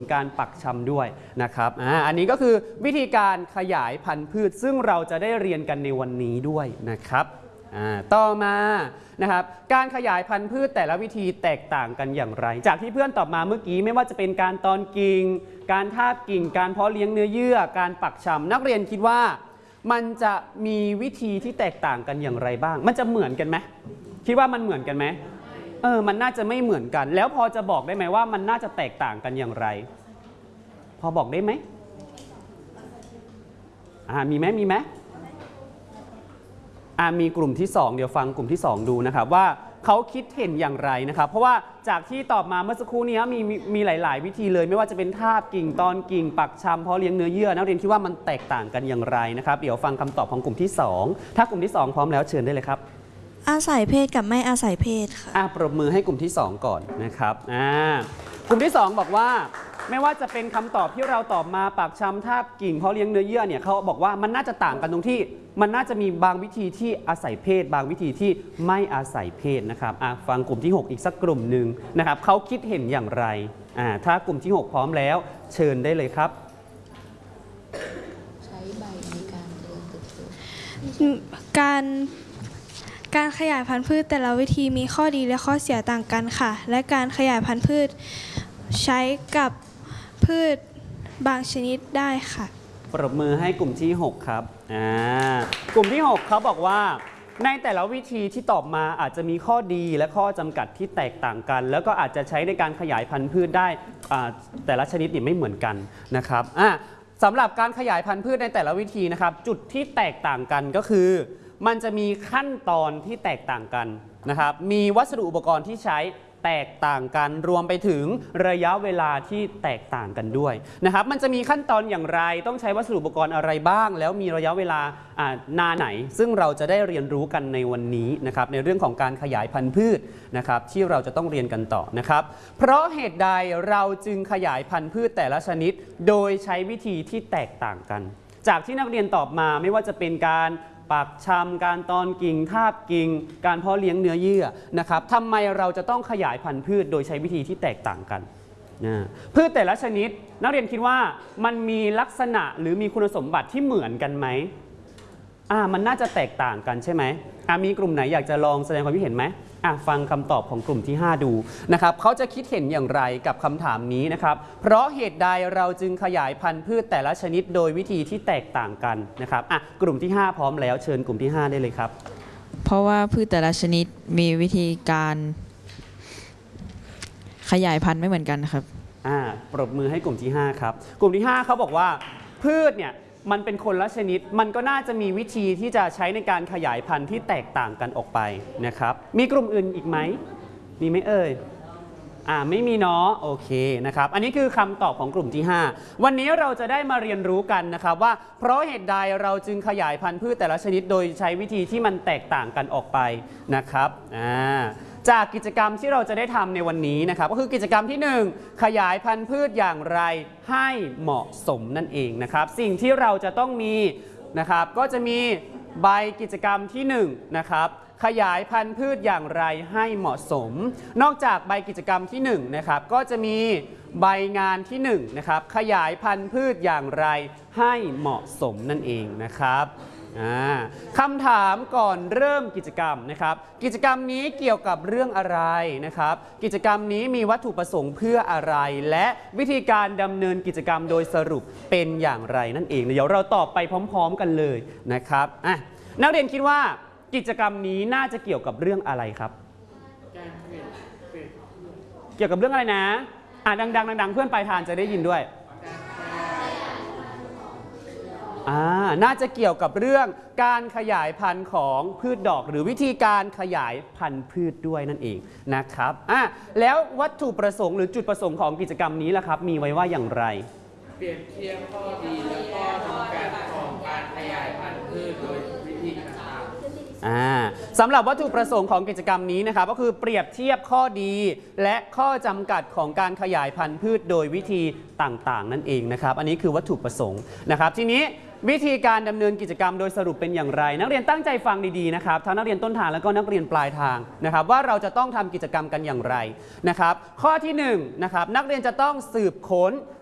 การปักชำด้วยนะครับอันนี้ก็คือวิธีการขยายพันธุ์พืชซึ่งเราจะได้เรียนกันในวันนี้ด้วยนะครับต่อมานะครับการขยายพันธุ์พืชแต่ละวิธีแตกต่างกันอย่างไรจากที่เพื่อนตอบมาเมื่อกี้ไม่ว่าจะเป็นการตอนกิ่งการทาบกิ่งการเพาะเลี้ยงเนื้อเยื่อการปักชำนักเรียนคิดว่ามันจะมีวิธีที่แตกต่างกันอย่างไรบ้างมันจะเหมือนกันไหมคิดว่ามันเหมือนกันไหมมันน่าจะไม่เหมือนกันแล้วพอจะบอกได้ไหมว่ามันน่าจะแตกต่างกันอย่างไรพอบอกได้ไหมมีไหมมีกลุ่มที่2เดี๋ยวฟังกลุ่มที่2ดูนะครับว่าเขาคิดเห็นอย่างไรนะครับเพราะว่าจากที่ตอบมาเมื่อสักครู่นี้มีหลายๆวิธีเลยไม่ว่าจะเป็นทาบกิ่งตอนกิ่งปักชำเพาะเลี้ยงเนื้อเยื่อนักเรียนคิดว่ามันแตกต่างกันอย่างไรนะครับเดี๋ยวฟังคำตอบของกลุ่มที่2ถ้ากลุ่มที่2พร้อมแล้วเชิญได้เลยครับอาศัยเพศกับไม่อาศัยเพศค่ะปรบมือให้กลุ่มที่2ก่อนนะครับกลุ่มที่2บอกว่าไม่ว่าจะเป็นคำตอบที่เราตอบมาปักชำทาบกิ่งเพาะเลี้ยงเนื้อเยื่อเนี่ยเขาบอกว่ามันน่าจะต่างกันตรงที่มันน่าจะมีบางวิธีที่อาศัยเพศบางวิธีที่ไม่อาศัยเพศนะครับฟังกลุ่มที่6อีกสักกลุ่มหนึ่งนะครับเขาคิดเห็นอย่างไรถ้ากลุ่มที่6พร้อมแล้วเชิญได้เลยครับใช้ใบในการเจริญเติบโตการขยายพันธุ์พืชแต่ละวิธีมีข้อดีและข้อเสียต่างกันค่ะและการขยายพันธุ์พืชใช้กับพืชบางชนิดได้ค่ะปรบมือให้กลุ่มที่6ครับกลุ่มที่6เขาบอกว่าในแต่ละวิธีที่ตอบมาอาจจะมีข้อดีและข้อจำกัดที่แตกต่างกันแล้วก็อาจจะใช้ในการขยายพันธุ์พืชได้แต่ละชนิดไม่เหมือนกันนะครับสำหรับการขยายพันธุ์พืชในแต่ละวิธีนะครับจุดที่แตกต่างกันก็คือมันจะมีขั้นตอนที่แตกต่างกันนะครับมีวัสดุอุปกรณ์ที่ใช้แตกต่างกันรวมไปถึงระยะเวลาที่แตกต่างกันด้วยนะครับมันจะมีขั้นตอนอย่างไรต้องใช้วัสดุอุปกรณ์อะไรบ้างแล้วมีระยะเวลานานไหนซึ่งเราจะได้เรียนรู้กันในวันนี้นะครับในเรื่องของการขยายพันธุ์พืชนะครับที่เราจะต้องเรียนกันต่อนะครับเพราะเหตุใดเราจึงขยายพันธุ์พืชแต่ละชนิดโดยใช้วิธีที่แตกต่างกันจากที่นักเรียนตอบมาไม่ว่าจะเป็นการปักชำการตอนกิ่งทาบกิ่งการเพาะเลี้ยงเนื้อเยื่อนะครับทำไมเราจะต้องขยายพันธุ์พืชโดยใช้วิธีที่แตกต่างกันพืชแต่ละชนิดนักเรียนคิดว่ามันมีลักษณะหรือมีคุณสมบัติที่เหมือนกันไหมมันน่าจะแตกต่างกันใช่ไหมมีกลุ่มไหนอยากจะลองแสดงความคิดเห็นไหมฟังคำตอบของกลุ่มที่5ดูนะครับเขาจะคิดเห็นอย่างไรกับคำถามนี้นะครับเพราะเหตุใดเราจึงขยายพันธุ์พืชแต่ละชนิดโดยวิธีที่แตกต่างกันนะครับกลุ่มที่5พร้อมแล้วเชิญกลุ่มที่5ได้เลยครับเพราะว่าพืชแต่ละชนิดมีวิธีการขยายพันธุ์ไม่เหมือนกันครับปรบมือให้กลุ่มที่5ครับกลุ่มที่5เขาบอกว่าพืชเนี่ยมันเป็นคนละชนิดมันก็น่าจะมีวิธีที่จะใช้ในการขยายพันธุ์ที่แตกต่างกันออกไปนะครับมีกลุ่มอื่นอีกไหมมีไหมเอ่ยไม่มีเนาะโอเคนะครับอันนี้คือคำตอบของกลุ่มที่5วันนี้เราจะได้มาเรียนรู้กันนะครับว่าเพราะเหตุใดเราจึงขยายพันธุ์พืชแต่ละชนิดโดยใช้วิธีที่มันแตกต่างกันออกไปนะครับจากกิจกรรมที่เราจะได้ทำในวันนี้นะครับก็คือกิจกรรมที่1ขยายพันธุ์พืชอย่างไรให้เหมาะสมนั่นเองนะครับสิ่งที่เราจะต้องมีนะครับก็จะมีใบกิจกรรมที่1นะครับขยายพันธุ์พืชอย่างไรให้เหมาะสมนอกจากใบกิจกรรมที่1นะครับก็จะมีใบงานที่1นะครับขยายพันธุ์พืชอย่างไรให้เหมาะสมนั่นเองนะครับคำถามก่อนเริ่มกิจกรรมนะครับกิจกรรมนี้เกี่ยวกับเรื่องอะไรนะครับกิจกรรมนี้มีวัตถุประสงค์เพื่ออะไรและวิธีการดำเนินกิจกรรมโดยสรุปเป็นอย่างไรนั่นเองเดี๋ยวเราตอบไปพร้อมๆกันเลยนะครับนักเรียนคิดว่ากิจกรรมนี้น่าจะเกี่ยวกับเรื่องอะไรครับเกี่ยวกับเรื่องอะไรนะดังๆเพื่อนปลายทางจะได้ยินด้วยน่าจะเกี่ยวกับเรื่องการขยายพันธุ์ของพืชดอกหรือวิธีการขยายพันธุ์พืชด้วยนั่นเองนะครับแล้ววัตถุประสงค์หรือจุดประสงค์ของกิจกรรมนี้ล่ะครับมีไว้ว่าอย่างไรเปรียบเทียบข้อดีและข้อจำกัดของการขยายพันธุ์พืชโดยวิธีต่างสำหรับวัตถุประสงค์ของกิจกรรมนี้นะครับก็คือเปรียบเทียบข้อดีและข้อจำกัดของการขยายพันธุ์พืชโดยวิธีต่างๆนั่นเองนะครับอันนี้คือวัตถุประสงค์นะครับทีนี้วิธีการดำเนินกิจกรรมโดยสรุปเป็นอย่างไรนักเรียนตั้งใจฟังดีๆนะครับทั้งนักเรียนต้นทางแล้วก็นักเรียนปลายทางนะครับว่าเราจะต้องทำกิจกรรมกันอย่างไรนะครับข้อที่1นะครับนักเรียนจะต้องสืบค้น